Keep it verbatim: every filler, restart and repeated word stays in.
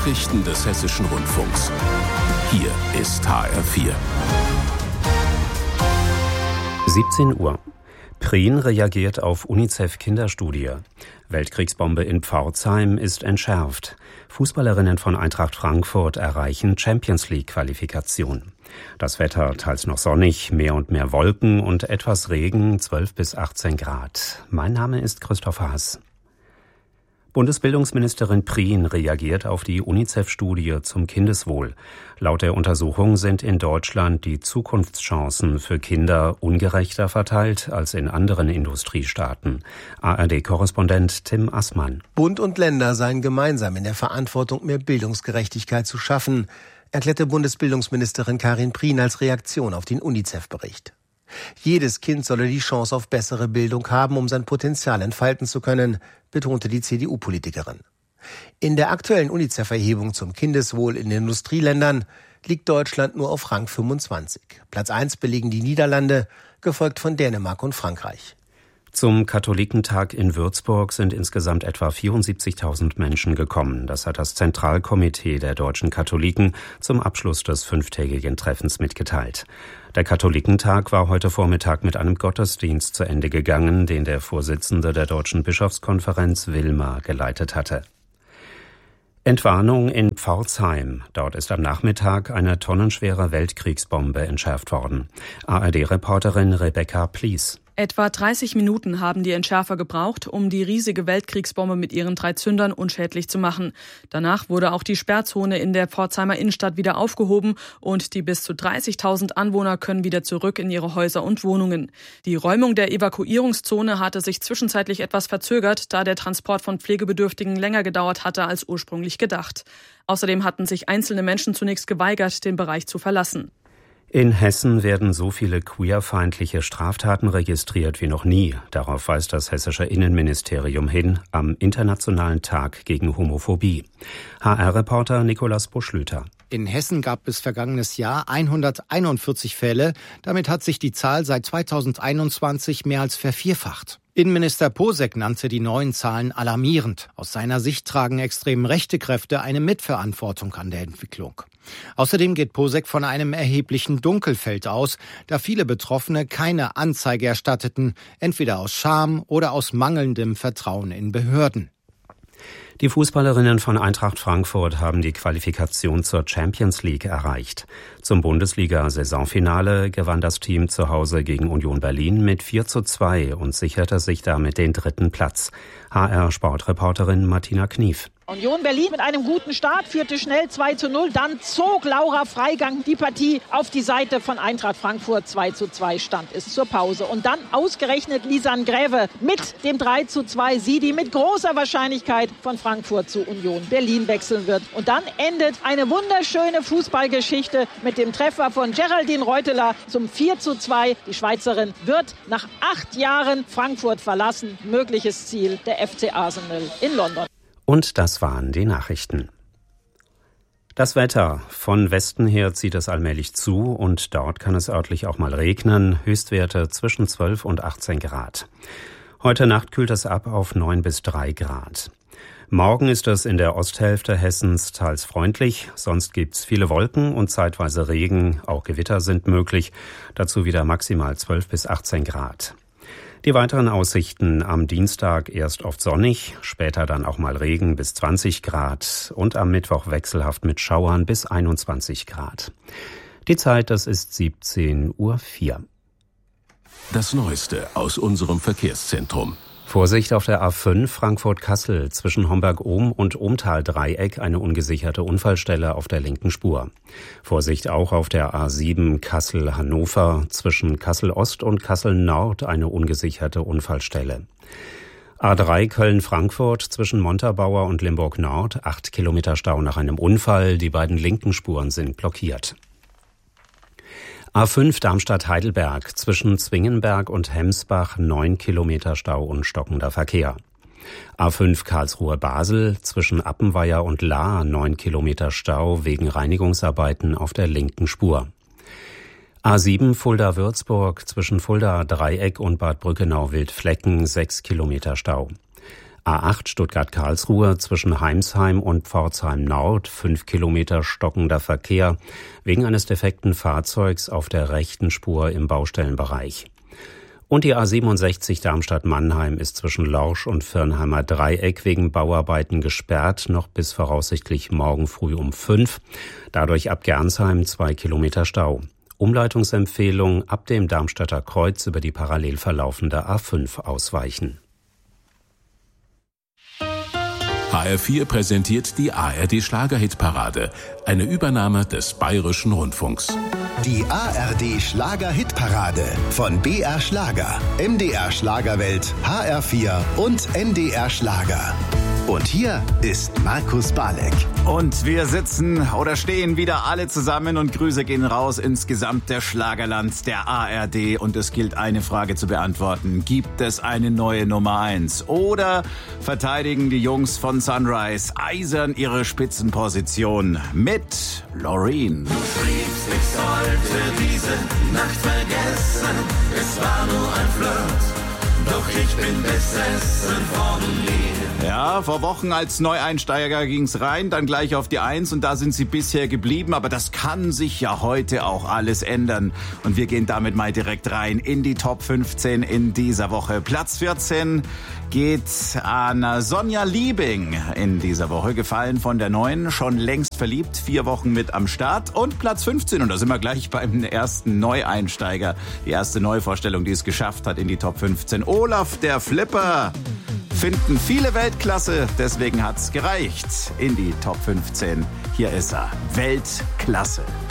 Nachrichten des Hessischen Rundfunks. Hier ist H R vier. siebzehn Uhr. Prien reagiert auf UNICEF-Kinderstudie. Weltkriegsbombe in Pforzheim ist entschärft. Fußballerinnen von Eintracht Frankfurt erreichen Champions-League-Qualifikation. Das Wetter teils noch sonnig, mehr und mehr Wolken und etwas Regen, zwölf bis achtzehn Grad. Mein Name ist Christoph Haas. Bundesbildungsministerin Prien reagiert auf die UNICEF-Studie zum Kindeswohl. Laut der Untersuchung sind in Deutschland die Zukunftschancen für Kinder ungerechter verteilt als in anderen Industriestaaten. A R D-Korrespondent Tim Assmann. Bund und Länder seien gemeinsam in der Verantwortung, mehr Bildungsgerechtigkeit zu schaffen, erklärte Bundesbildungsministerin Karin Prien als Reaktion auf den UNICEF-Bericht. Jedes Kind solle die Chance auf bessere Bildung haben, um sein Potenzial entfalten zu können, betonte die C D U-Politikerin. In der aktuellen UNICEF-Erhebung zum Kindeswohl in den Industrieländern liegt Deutschland nur auf Rang fünfundzwanzig. Platz eins belegen die Niederlande, gefolgt von Dänemark und Frankreich. Zum Katholikentag in Würzburg sind insgesamt etwa vierundsiebzigtausend Menschen gekommen. Das hat das Zentralkomitee der deutschen Katholiken zum Abschluss des fünftägigen Treffens mitgeteilt. Der Katholikentag war heute Vormittag mit einem Gottesdienst zu Ende gegangen, den der Vorsitzende der Deutschen Bischofskonferenz Wilmer geleitet hatte. Entwarnung in Pforzheim. Dort ist am Nachmittag eine tonnenschwere Weltkriegsbombe entschärft worden. A R D-Reporterin Rebecca Plies. Etwa dreißig Minuten haben die Entschärfer gebraucht, um die riesige Weltkriegsbombe mit ihren drei Zündern unschädlich zu machen. Danach wurde auch die Sperrzone in der Pforzheimer Innenstadt wieder aufgehoben und die bis zu dreißigtausend Anwohner können wieder zurück in ihre Häuser und Wohnungen. Die Räumung der Evakuierungszone hatte sich zwischenzeitlich etwas verzögert, da der Transport von Pflegebedürftigen länger gedauert hatte als ursprünglich gedacht. Außerdem hatten sich einzelne Menschen zunächst geweigert, den Bereich zu verlassen. In Hessen werden so viele queerfeindliche Straftaten registriert wie noch nie. Darauf weist das hessische Innenministerium hin am Internationalen Tag gegen Homophobie. H R-Reporter Nikolaus Buschlüter. In Hessen gab es vergangenes Jahr hunderteinundvierzig Fälle. Damit hat sich die Zahl seit zweitausendeinundzwanzig mehr als vervierfacht. Innenminister Posek nannte die neuen Zahlen alarmierend. Aus seiner Sicht tragen extrem rechte Kräfte eine Mitverantwortung an der Entwicklung. Außerdem geht Posek von einem erheblichen Dunkelfeld aus, da viele Betroffene keine Anzeige erstatteten, entweder aus Scham oder aus mangelndem Vertrauen in Behörden. Die Fußballerinnen von Eintracht Frankfurt haben die Qualifikation zur Champions League erreicht. Zum Bundesliga-Saisonfinale gewann das Team zu Hause gegen Union Berlin mit vier zu zwei und sicherte sich damit den dritten Platz. H R-Sportreporterin Martina Knief. Union Berlin mit einem guten Start, führte schnell zwei zu null. Dann zog Laura Freigang die Partie auf die Seite von Eintracht Frankfurt. zwei zu zwei stand es zur Pause. Und dann ausgerechnet Lisanne Gräve mit dem drei zu zwei. Sie, die mit großer Wahrscheinlichkeit von Frankfurt zu Union Berlin wechseln wird. Und dann endet eine wunderschöne Fußballgeschichte mit dem Treffer von Geraldine Reuteler zum vier zu zwei. Die Schweizerin wird nach acht Jahren Frankfurt verlassen. Mögliches Ziel der F C Arsenal in London. Und das waren die Nachrichten. Das Wetter. Von Westen her zieht es allmählich zu und dort kann es örtlich auch mal regnen. Höchstwerte zwischen zwölf und achtzehn Grad. Heute Nacht kühlt es ab auf neun bis drei Grad. Morgen ist es in der Osthälfte Hessens teils freundlich. Sonst gibt's viele Wolken und zeitweise Regen. Auch Gewitter sind möglich. Dazu wieder maximal zwölf bis achtzehn Grad. Die weiteren Aussichten: am Dienstag erst oft sonnig, später dann auch mal Regen bis zwanzig Grad und am Mittwoch wechselhaft mit Schauern bis einundzwanzig Grad. Die Zeit, das ist siebzehn Uhr vier. Das Neueste aus unserem Verkehrszentrum. Vorsicht auf der A fünf Frankfurt-Kassel, zwischen Homberg-Ohm und Ohmtal-Dreieck eine ungesicherte Unfallstelle auf der linken Spur. Vorsicht auch auf der A sieben Kassel-Hannover, zwischen Kassel-Ost und Kassel-Nord eine ungesicherte Unfallstelle. A drei Köln-Frankfurt, zwischen Montabaur und Limburg-Nord, acht Kilometer Stau nach einem Unfall, die beiden linken Spuren sind blockiert. A fünf Darmstadt-Heidelberg, zwischen Zwingenberg und Hemsbach, neun Kilometer Stau und stockender Verkehr. A fünf Karlsruhe-Basel, zwischen Appenweier und Lahr, neun Kilometer Stau wegen Reinigungsarbeiten auf der linken Spur. A sieben Fulda-Würzburg, zwischen Fulda-Dreieck und Bad Brückenau-Wildflecken, sechs Kilometer Stau. A acht Stuttgart-Karlsruhe zwischen Heimsheim und Pforzheim Nord, fünf Kilometer stockender Verkehr wegen eines defekten Fahrzeugs auf der rechten Spur im Baustellenbereich. Und die A siebenundsechzig Darmstadt-Mannheim ist zwischen Lorsch und Virnheimer Dreieck wegen Bauarbeiten gesperrt, noch bis voraussichtlich morgen früh um fünf. Dadurch ab Gernsheim zwei Kilometer Stau. Umleitungsempfehlung ab dem Darmstädter Kreuz über die parallel verlaufende A fünf ausweichen. H R vier präsentiert die A R D-Schlager-Hitparade, eine Übernahme des Bayerischen Rundfunks. Die A R D-Schlager-Hitparade von B R Schlager, M D R Schlagerwelt, H R vier und N D R Schlager. Und hier ist Markus Balek. Und wir sitzen oder stehen wieder alle zusammen und Grüße gehen raus ins gesamte Schlagerland der A R D. Und es gilt eine Frage zu beantworten. Gibt es eine neue Nummer eins? Oder verteidigen die Jungs von Sunrise eisern ihre Spitzenposition mit Loreen? Du schriebst, ich sollte diese Nacht vergessen. Es war nur ein Flirt, doch ich bin besessen von dir. Ja, vor Wochen als Neueinsteiger ging's rein, dann gleich auf die Eins und da sind sie bisher geblieben. Aber das kann sich ja heute auch alles ändern. Und wir gehen damit mal direkt rein in die Top fünfzehn in dieser Woche. Platz vierzehn geht an Sonja Liebing in dieser Woche, gefallen von der Neuen, schon längst verliebt, vier Wochen mit am Start. Und Platz fünfzehn, und da sind wir gleich beim ersten Neueinsteiger, die erste Neuvorstellung, die es geschafft hat in die Top fünfzehn. Olaf, der Flipper. Finden viele Weltklasse, deswegen hat's gereicht in die Top fünfzehn. Hier ist er, Weltklasse.